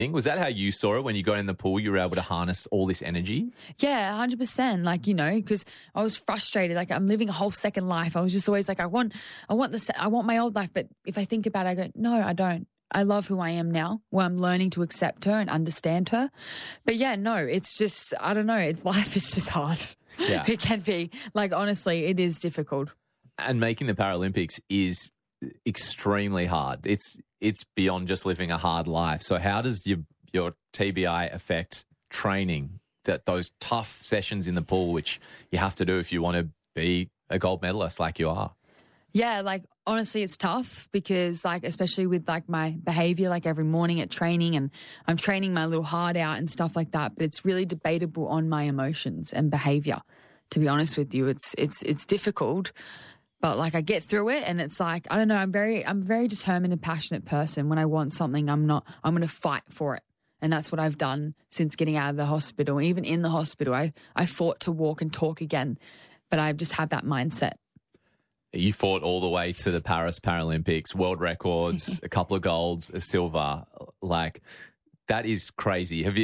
Was that how you saw it when you got in the pool? You were able to harness all this energy? Yeah, 100%. Like, because I was frustrated. Like, I'm living a whole second life. I was just always like, I want my old life. But if I think about it, I go, no, I don't. I love who I am now, where I'm learning to accept her and understand her. But yeah, no, it's just, I don't know. Life is just hard. Yeah. It can be. Like, honestly, it is difficult. And making the Paralympics is extremely hard. It's beyond just living a hard life. So how does your TBI affect training, those tough sessions in the pool, which you have to do if you want to be a gold medalist like you are? Yeah, like, honestly, it's tough because, like, especially with, like, my behavior, like, every morning at training, and I'm training my little heart out and stuff like that, but it's really debatable on my emotions and behavior, to be honest with you. It's difficult, but, like, I get through it, and it's like, I don't know, I'm a very determined and passionate person. When I want something, I'm going to fight for it. And that's what I've done since getting out of the hospital. Even in the hospital, I fought to walk and talk again, but I just have that mindset. You fought all the way to the Paris Paralympics, world records, a couple of golds, a silver. Like, that is crazy. Are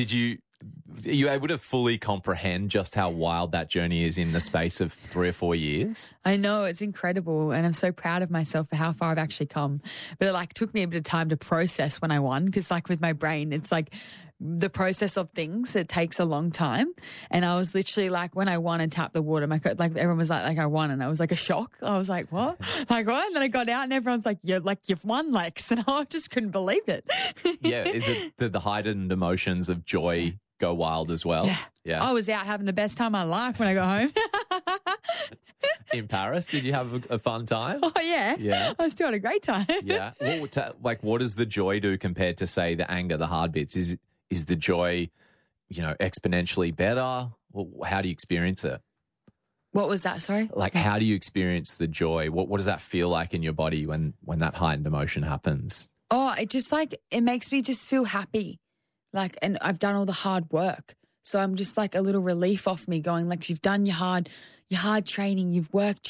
you able to fully comprehend just how wild that journey is in the space of 3 or 4 years? I know, it's incredible, and I'm so proud of myself for how far I've actually come. But it, like, took me a bit of time to process when I won, because, like, with my brain, it's like the process of things, it takes a long time. And I was literally like, when I won and tapped the water, like, everyone was like I won, and I was like a shock. I was like, what? Like, what? And then I got out and everyone's like, you've won, Lex. And I just couldn't believe it. Yeah. Is it the heightened emotions of joy go wild as well? Yeah. I was out having the best time of my life when I got home. In Paris, did you have a fun time? Oh, yeah. Yeah. I still had a great time. Yeah. What does the joy do compared to, say, the anger, the hard bits? Is the joy, exponentially better? How do you experience it? What was that, sorry? Like, how do you experience the joy? What does that feel like in your body when that heightened emotion happens? Oh, it just, like, it makes me just feel happy. Like, and I've done all the hard work. So I'm just like a little relief off me, going, like, you've done your hard training, you've worked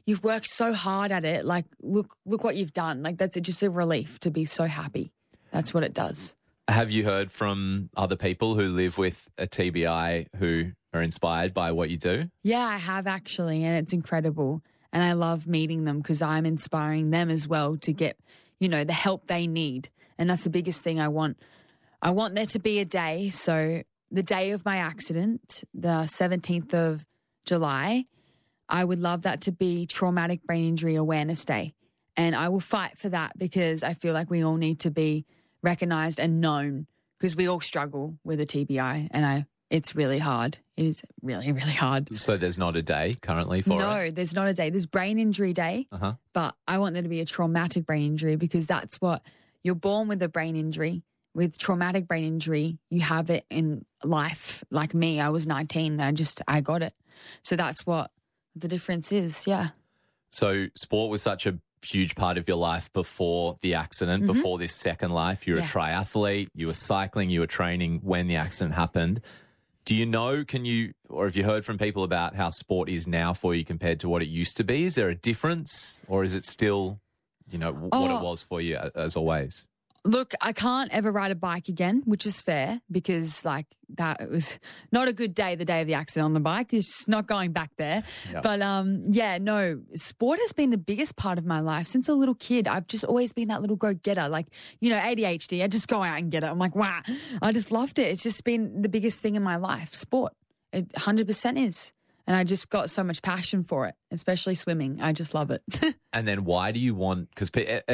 so hard at it. Like, look what you've done. Like, that's just a relief to be so happy. That's what it does. Have you heard from other people who live with a TBI who are inspired by what you do? Yeah, I have, actually, and it's incredible. And I love meeting them because I'm inspiring them as well to get, the help they need. And that's the biggest thing I want. I want there to be a day. So the day of my accident, the 17th of July, I would love that to be Traumatic Brain Injury Awareness Day. And I will fight for that because I feel like we all need to be recognised and known, because we all struggle with a TBI, and it's really hard. It is really, really hard. So there's not a day currently for it? No, there's not a day. There's Brain Injury Day, but I want there to be a traumatic brain injury, because that's what you're born with, a brain injury. With traumatic brain injury, you have it in life. Like me, I was 19 and I got it. So that's what the difference is, yeah. So sport was such a huge part of your life before the accident, before this second life. You're a triathlete, you were cycling, you were training when the accident happened. Do you know, or have you heard from people about how sport is now for you compared to what it used to be? Is there a difference, or is it still, what it was for you as always? Look, I can't ever ride a bike again, which is fair, because, like, that was not a good day, the day of the accident on the bike. It's not going back there. Yep. But, no, sport has been the biggest part of my life. Since a little kid, I've just always been that little go-getter. Like, ADHD, I just go out and get it. I'm like, wow, I just loved it. It's just been the biggest thing in my life, sport. It 100% is. And I just got so much passion for it, especially swimming. I just love it. And then why do you want, because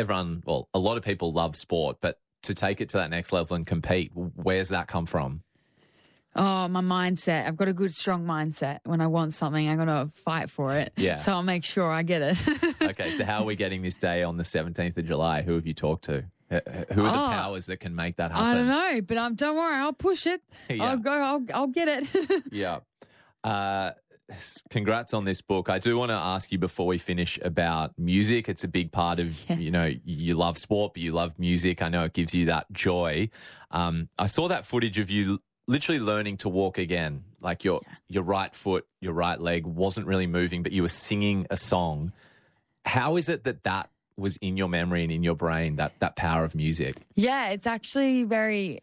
a lot of people love sport, but to take it to that next level and compete, where's that come from? Oh, my mindset. I've got a good, strong mindset. When I want something, I'm going to fight for it. Yeah. So I'll make sure I get it. Okay, so how are we getting this day on the 17th of July? Who have you talked to? Who are the powers that can make that happen? I don't know, but don't worry, I'll push it. Yeah. I'll get it. Yeah. Congrats on this book. I do want to ask you before we finish about music. It's a big part of, you love sport, but you love music. I know it gives you that joy. I saw that footage of you literally learning to walk again. Like your right foot, your right leg wasn't really moving, but you were singing a song. How is it that was in your memory and in your brain, that power of music? Yeah, it's actually very